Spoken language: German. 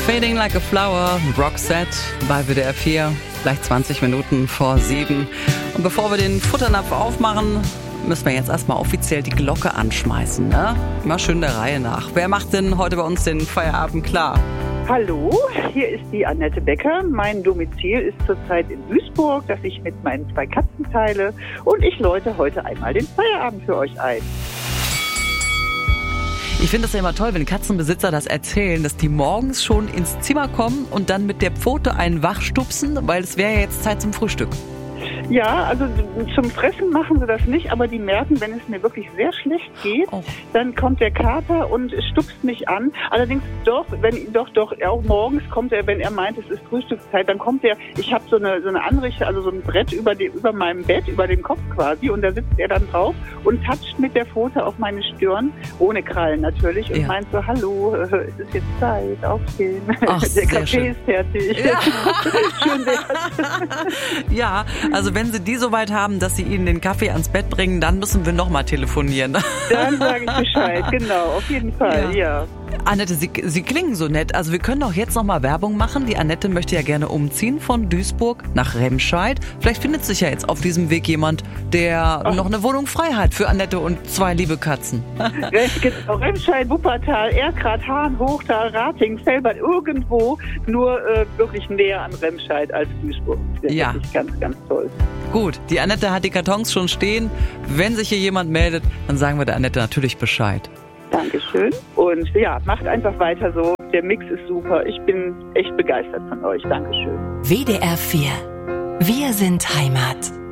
Fading Like a Flower, Roxette bei WDR 4, gleich 20 Minuten vor 7. Und bevor wir den Futternapf aufmachen, müssen wir jetzt erstmal offiziell die Glocke anschmeißen, ne? Immer schön der Reihe nach. Wer macht denn heute bei uns den Feierabend klar? Hallo, hier ist die Annette Becker. Mein Domizil ist zurzeit in Duisburg, das ich mit meinen 2 Katzen teile. Und ich läute heute einmal den Feierabend für euch ein. Ich finde das ja immer toll, wenn Katzenbesitzer das erzählen, dass die morgens schon ins Zimmer kommen und dann mit der Pfote einen wachstupsen, weil es wäre ja jetzt Zeit zum Frühstück. Ja, also zum Fressen machen sie das nicht, aber die merken, wenn es mir wirklich sehr schlecht geht, dann kommt der Kater und stupst mich an. Allerdings doch, auch morgens kommt er, wenn er meint, es ist Frühstückszeit, dann kommt er, ich habe so eine Anrichte, also so ein Brett über meinem Bett, über dem Kopf quasi, und da sitzt er dann drauf und tatscht mit der Pfote auf meine Stirn, ohne Krallen natürlich, und meint so, hallo, es ist jetzt Zeit, aufstehen. Ach, der Kaffee ist fertig. Ja. Schön wär's. Ja, also wenn Sie die so weit haben, dass Sie Ihnen den Kaffee ans Bett bringen, dann müssen wir nochmal telefonieren. Dann sage ich Bescheid, genau, auf jeden Fall, ja. Annette, Sie klingen so nett. Also wir können doch jetzt nochmal Werbung machen. Die Annette möchte ja gerne umziehen von Duisburg nach Remscheid. Vielleicht findet sich ja jetzt auf diesem Weg jemand, der noch eine Wohnung frei hat für Annette und 2 liebe Katzen. Genau, Remscheid, Wuppertal, Erkrath, Hahn, Hochtal, Ratingen, Velbert, irgendwo, nur wirklich näher an Remscheid als Duisburg. Das ist wirklich ganz, ganz toll. Gut, die Annette hat die Kartons schon stehen. Wenn sich hier jemand meldet, dann sagen wir der Annette natürlich Bescheid. Dankeschön. Und ja, macht einfach weiter so. Der Mix ist super. Ich bin echt begeistert von euch. Dankeschön. WDR 4. Wir sind Heimat.